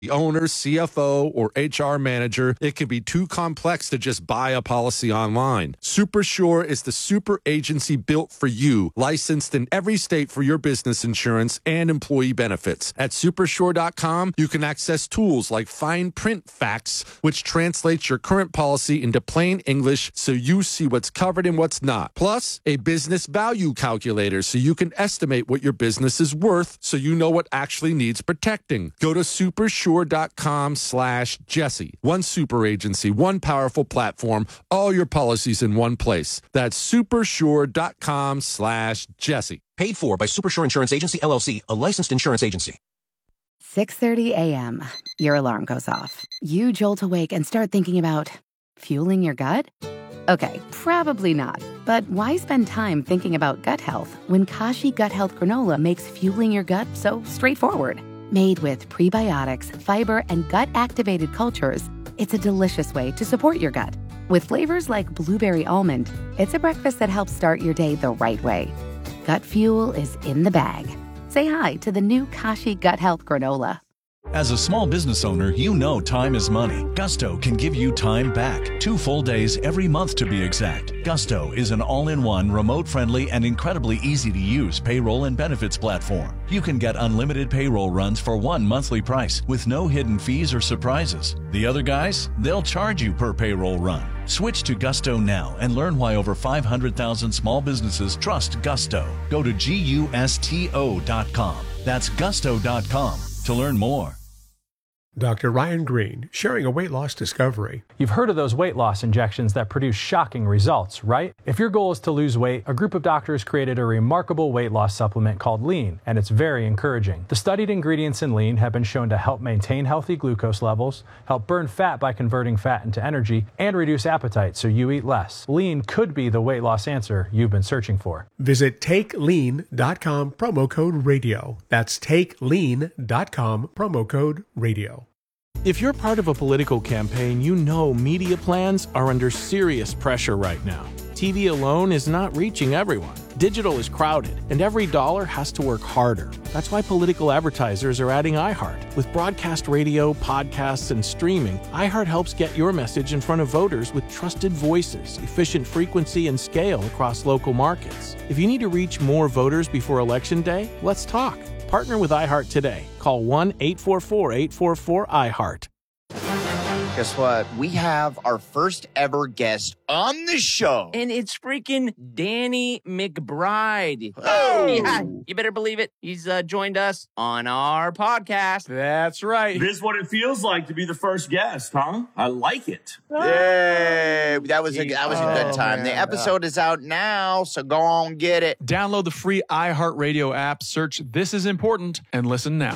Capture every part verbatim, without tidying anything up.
the owner, C F O, or H R manager, it can be too complex to just buy a policy online. SuperSure is the super agency built for you, licensed in every state for your business insurance and employee benefits. At supersure dot com, you can access tools like fine print facts, which translates your current policy into plain English so you see what's covered and what's not. Plus, a business value calculator so you can estimate what your business is worth so you know what actually needs protecting. Go to supersure dot com slash Jesse. One super agency, one powerful platform, all your policies in one place. That's supersure dot com slash Jesse. Paid for by Supersure Insurance Agency, L L C, a licensed insurance agency. six thirty a.m. Your alarm goes off. You jolt awake and start thinking about fueling your gut? Okay, probably not. But why spend time thinking about gut health when Kashi Gut Health Granola makes fueling your gut so straightforward? Made with prebiotics, fiber, and gut-activated cultures, it's a delicious way to support your gut. With flavors like blueberry almond, it's a breakfast that helps start your day the right way. Gut fuel is in the bag. Say hi to the new Kashi Gut Health Granola. As a small business owner, you know time is money. Gusto can give you time back. Two full days every month to be exact. Gusto is an all-in-one, remote-friendly, and incredibly easy-to-use payroll and benefits platform. You can get unlimited payroll runs for one monthly price with no hidden fees or surprises. The other guys, they'll charge you per payroll run. Switch to Gusto now and learn why over five hundred thousand small businesses trust Gusto. Go to gusto dot com. That's gusto dot com to learn more. Doctor Ryan Green, sharing a weight loss discovery. You've heard of those weight loss injections that produce shocking results, right? If your goal is to lose weight, a group of doctors created a remarkable weight loss supplement called Lean, and it's very encouraging. The studied ingredients in Lean have been shown to help maintain healthy glucose levels, help burn fat by converting fat into energy, and reduce appetite so you eat less. Lean could be the weight loss answer you've been searching for. Visit take lean dot com, promo code radio. That's take lean dot com, promo code radio. If you're part of a political campaign, you know media plans are under serious pressure right now. T V alone is not reaching everyone. Digital is crowded, and every dollar has to work harder. That's why political advertisers are adding iHeart. With broadcast radio, podcasts, and streaming, iHeart helps get your message in front of voters with trusted voices, efficient frequency, and scale across local markets. If you need to reach more voters before Election Day, let's talk. Partner with iHeart today. Call one eight four four, eight four four, I heart. Guess what? We have our first ever guest on the show. And it's freaking Danny McBride. Oh! Yeah, you better believe it. He's uh, joined us on our podcast. That's right. This is what it feels like to be the first guest, huh? I like it. Yay! That was a, that was a good Oh, time. man. The episode is out now, so go on get it. Download the free iHeartRadio app, search This Is Important, and listen now.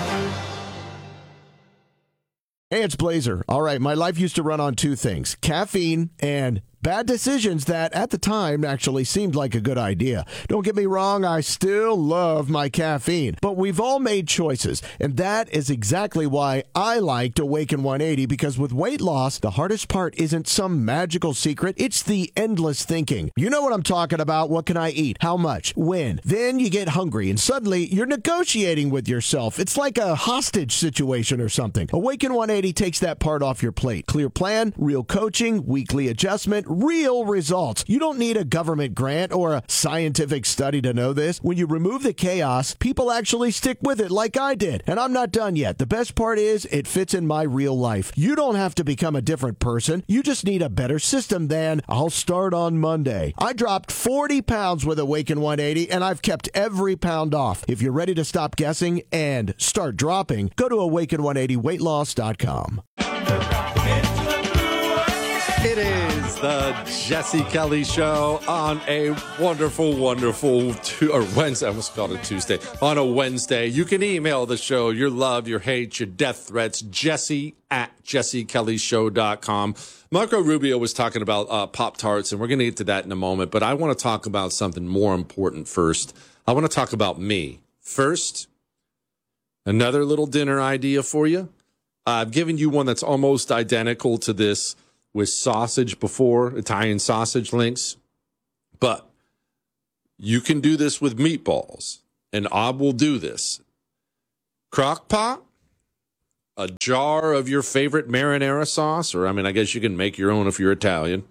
Hey, it's Blazer. All right, my life used to run on two things, caffeine and bad decisions that at the time actually seemed like a good idea. Don't get me wrong, I still love my caffeine, but we've all made choices, and that is exactly why I liked Awaken one eighty, because with weight loss, the hardest part isn't some magical secret, it's the endless thinking. You know what I'm talking about. What can I eat? How much? When? Then you get hungry, and suddenly you're negotiating with yourself. It's like a hostage situation or something. Awaken one eighty takes that part off your plate. Clear plan, real coaching, weekly adjustment, real results. You don't need a government grant or a scientific study to know this. When you remove the chaos, people actually stick with it like I did. And I'm not done yet. The best part is it fits in my real life. You don't have to become a different person. You just need a better system than I'll start on Monday. I dropped forty pounds with Awaken one eighty, and I've kept every pound off. If you're ready to stop guessing and start dropping, go to awaken one eighty weight loss dot com. It is the Jesse Kelly Show on a wonderful, wonderful, tu- or Wednesday. I almost called it Tuesday. On a Wednesday. You can email the show your love, your hate, your death threats, Jesse at jesse kelly show dot com. Marco Rubio was talking about uh, Pop-Tarts, and we're going to get to that in a moment. But I want to talk about something more important first. I want to talk about me. First, another little dinner idea for you. I've given you one that's almost identical to this with sausage before, Italian sausage links. But you can do this with meatballs, and Ob will do this. Crock pot, a jar of your favorite marinara sauce, or I mean, I guess you can make your own if you're Italian.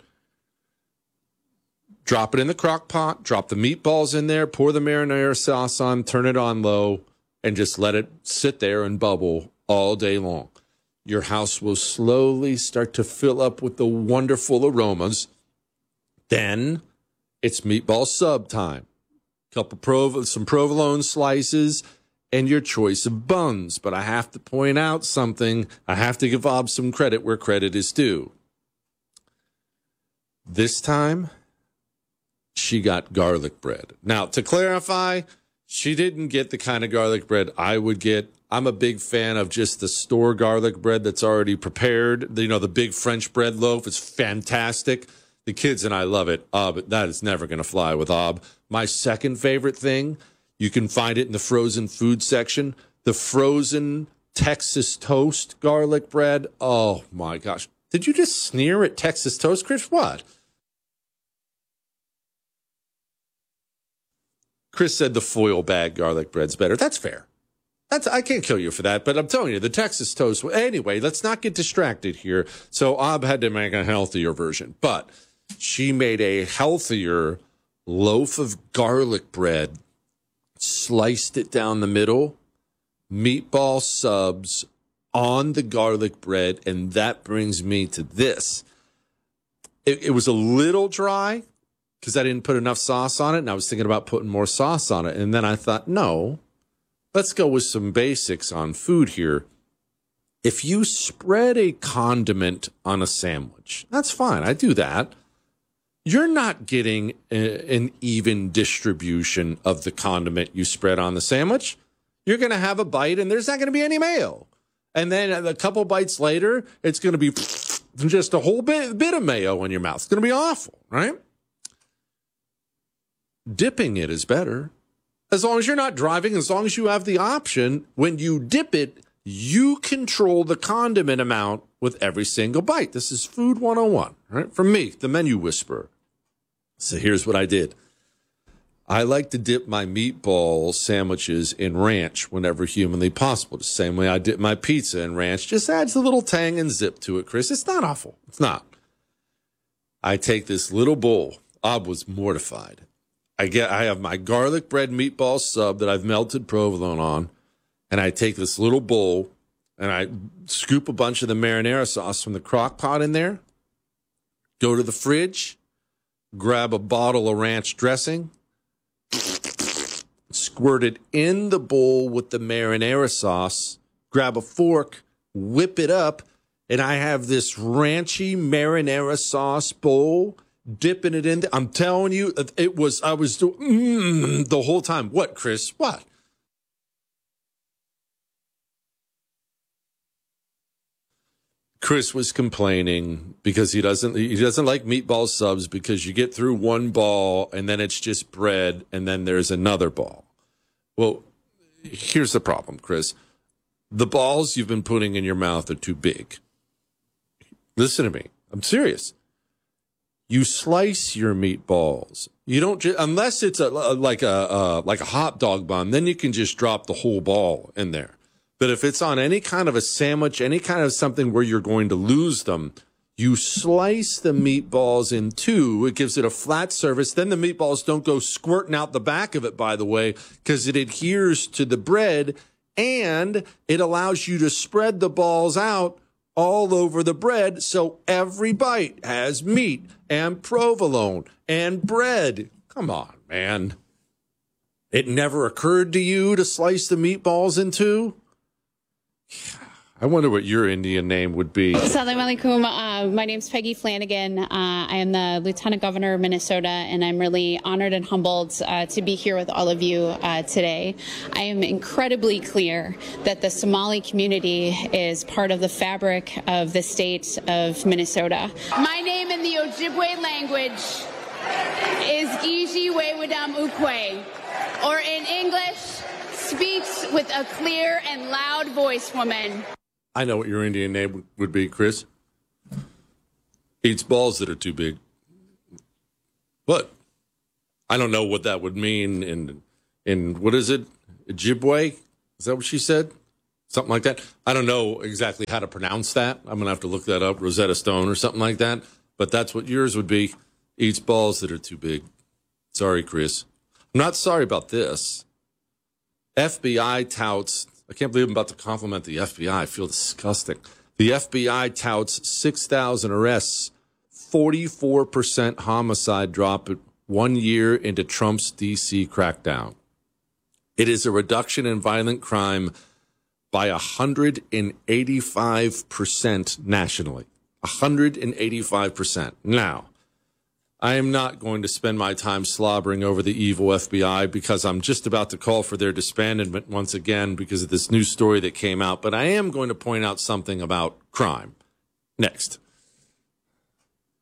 Drop it in the crock pot, drop the meatballs in there, pour the marinara sauce on, turn it on low, and just let it sit there and bubble all day long. Your house will slowly start to fill up with the wonderful aromas. Then it's meatball sub time. Couple prov- some provolone slices and your choice of buns. But I have to point out something. I have to give Ob some credit where credit is due. This time, she got garlic bread. Now, to clarify, she didn't get the kind of garlic bread I would get. I'm a big fan of just the store garlic bread that's already prepared. You know, the big French bread loaf is fantastic. The kids and I love it. Uh, but that is never going to fly with Ob. My second favorite thing, you can find it in the frozen food section, the frozen Texas toast garlic bread. Oh, my gosh. Did you just sneer at Texas toast, Chris? What? Chris said the foil bag garlic bread's better. That's fair. That's I can't kill you for that, but I'm telling you, the Texas toast. Anyway, let's not get distracted here. So Ob had to make a healthier version, but she made a healthier loaf of garlic bread, sliced it down the middle, meatball subs on the garlic bread, and that brings me to this. It, it was a little dry because I didn't put enough sauce on it, and I was thinking about putting more sauce on it, and then I thought, no. Let's go with some basics on food here. If you spread a condiment on a sandwich, that's fine. I do that. You're not getting a, an even distribution of the condiment you spread on the sandwich. You're going to have a bite and there's not going to be any mayo. And then a couple bites later, it's going to be just a whole bit, bit of mayo in your mouth. It's going to be awful, right? Dipping it is better. As long as you're not driving, as long as you have the option, when you dip it, you control the condiment amount with every single bite. This is Food one oh one, right? From me, the menu whisperer. So here's what I did. I like to dip my meatball sandwiches in ranch whenever humanly possible. The same way I dip my pizza in ranch. Just adds a little tang and zip to it, Chris. It's not awful. It's not. I take this little bowl. Ob was mortified. I get, I have my garlic bread meatball sub that I've melted provolone on, and I take this little bowl and I scoop a bunch of the marinara sauce from the crock pot in there, go to the fridge, grab a bottle of ranch dressing, squirt it in the bowl with the marinara sauce, grab a fork, whip it up, and I have this ranchy marinara sauce bowl, dipping it in. I'm telling you, it was, I was doing mm, the whole time. What, Chris? What? Chris was complaining because he doesn't, he doesn't like meatball subs because you get through one ball and then it's just bread and then there's another ball. Well, here's the problem, Chris. The balls you've been putting in your mouth are too big. Listen to me. I'm serious. You slice your meatballs. You don't just, unless it's a like a uh, like a hot dog bun, then you can just drop the whole ball in there. But if it's on any kind of a sandwich, any kind of something where you're going to lose them, you slice the meatballs in two. It gives it a flat surface. Then the meatballs don't go squirting out the back of it, by the way, because it adheres to the bread, and it allows you to spread the balls out all over the bread, so every bite has meat and provolone and bread. Come on, man. It never occurred to you to slice the meatballs in two? I wonder what your Indian name would be. Assalamu alaikum. Uh, my name's Peggy Flanagan. Uh, I am the Lieutenant Governor of Minnesota, and I'm really honored and humbled uh, to be here with all of you uh, today. I am incredibly clear that the Somali community is part of the fabric of the state of Minnesota. My name in the Ojibwe language is Iji Wewadam Ukwe, or in English, speaks with a clear and loud voice, woman. I know what your Indian name would be, Chris. Eats balls that are too big. What? I don't know what that would mean in, in what is it? Ojibwe? Is that what she said? something like that. I don't know exactly how to pronounce that. I'm going to have to look that up, Rosetta Stone or something like that. But that's what yours would be. Eats balls that are too big. Sorry, Chris. I'm not sorry about this. F B I touts, I can't believe I'm about to compliment the F B I. I feel disgusting. The F B I touts six thousand arrests, forty-four percent homicide drop one year into Trump's D C crackdown. It is a reduction in violent crime by one hundred eighty-five percent nationally. one hundred eighty-five percent. Now, I am not going to spend my time slobbering over the evil F B I because I'm just about to call for their disbandment once again because of this new story that came out. But I am going to point out something about crime. Next.